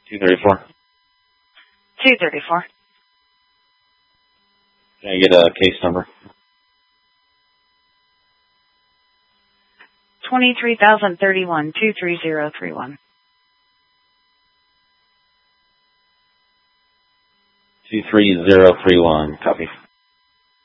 234. 234. Can I get a case number? 23,031, 23031. 23031. Copy.